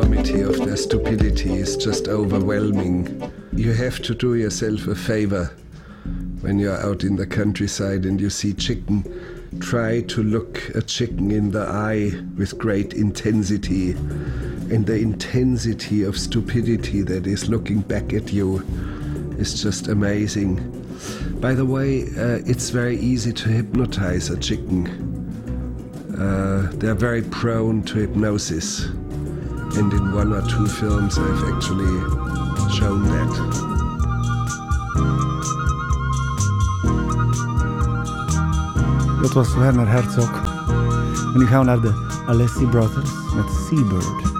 enormity of their stupidity is just overwhelming. You have to do yourself a favor when you're out in the countryside and you see chicken. Try to look a chicken in the eye with great intensity, and the intensity of stupidity that is looking back at you is just amazing. By the way, it's very easy to hypnotize a chicken. They're very prone to hypnosis, and in 1 or 2 films I've actually shown that. Dat was Werner Herzog. En nu gaan we naar de Alessi Brothers met Seabird.